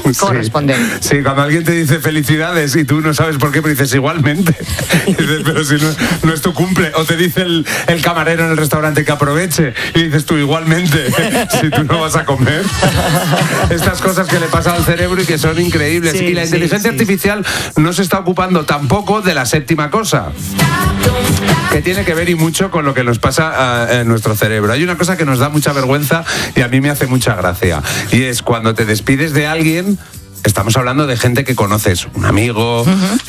corresponder. Sí, cuando alguien te dice felicidades y tú no sabes por qué, pero dices igualmente. Y dices, pero si no es tu cumple. O te dice el camarero en el restaurante que aproveche y dices tú igualmente, si tú no vas a comer. Estas cosas que le pasan al cerebro y que son increíbles. Sí, y la inteligencia artificial no se está ocupando tampoco de la séptima cosa, que tiene que ver y mucho con lo que nos pasa en nuestro cerebro. Hay una cosa que nos da mucha vergüenza y a mí me hace mucha gracia, y es cuando te despides de alguien. Estamos hablando de gente que conoces, un amigo,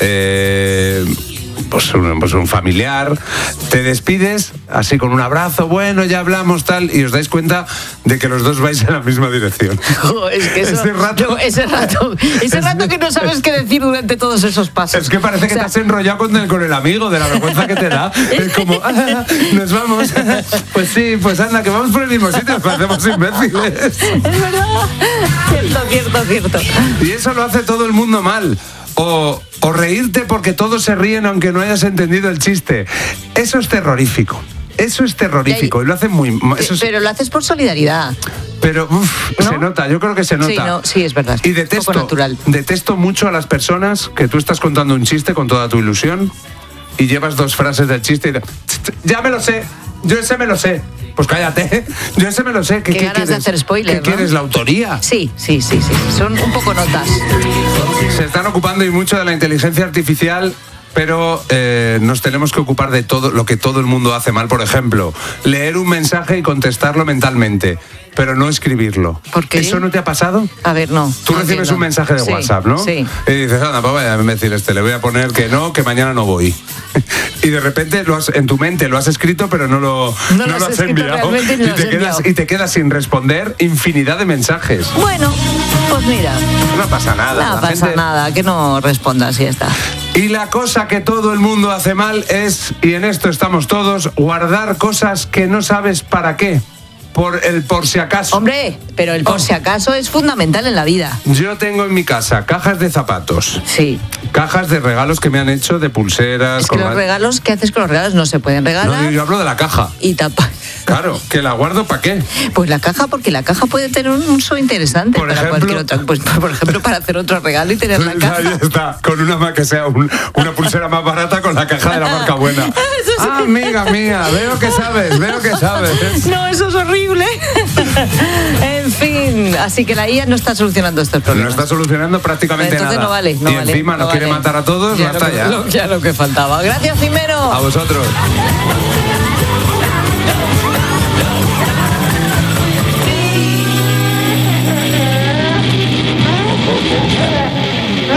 pues un familiar. Te despides así con un abrazo, bueno, ya hablamos, tal, y os dais cuenta de que los dos vais en la misma dirección. Es que eso, ese rato que no sabes qué decir durante todos esos pasos. Es que parece que te has enrollado con el amigo, de la vergüenza que te da. Es como, nos vamos. Pues sí, pues anda, que vamos por el mismo sitio, nos parecemos imbéciles. Es verdad. Cierto. Y eso lo hace todo el mundo mal. O reírte porque todos se ríen aunque no hayas entendido el chiste. Eso es terrorífico. Y lo hacen muy... Pero lo haces por solidaridad. Pero ¿no? Se nota, yo creo que se nota. Sí, es verdad. Y detesto mucho a las personas que tú estás contando un chiste con toda tu ilusión y llevas 2 frases del chiste y dices, ya me lo sé, yo ese me lo sé. Pues cállate, yo ese me lo sé. ¿Qué ganas de hacer spoiler, ¿Qué quieres, la autoría? Sí. Son un poco notas. Se están ocupando y mucho de la inteligencia artificial, pero nos tenemos que ocupar de todo lo que todo el mundo hace mal. Por ejemplo, leer un mensaje y contestarlo mentalmente, pero no escribirlo. ¿Por qué? ¿Eso no te ha pasado? A ver, no. Tú recibes un mensaje de WhatsApp, ¿no? Sí. Y dices, anda, pues vaya a decir le voy a poner que no, que mañana no voy. Y de repente en tu mente lo has escrito, pero no lo has enviado. Y te quedas sin responder infinidad de mensajes. Bueno, pues mira. No pasa nada. No pasa nada, que no respondas y ya está. Y la cosa que todo el mundo hace mal es, y en esto estamos todos, guardar cosas que no sabes para qué. Por si acaso. Hombre, pero el por si acaso es fundamental en la vida. Yo tengo en mi casa cajas de zapatos. Sí. Cajas de regalos que me han hecho, de pulseras. Es que los regalos, ¿qué haces con los regalos? No se pueden regalar. No, yo hablo de la caja. Y tapa. Claro, ¿que la guardo para qué? Pues la caja, porque la caja puede tener un uso interesante por ejemplo, cualquier otra. Pues, por ejemplo, para hacer otro regalo y tener la caja. Ahí está, con una que sea una pulsera más barata con la caja de la marca buena. Amiga mía, veo que sabes. No, eso es horrible. En fin, así que la IA no está solucionando estos problemas. No está solucionando prácticamente nada. Entonces no vale. Y encima no quiere matar a todos, ya lo que faltaba. Gracias, Jimeno. A vosotros.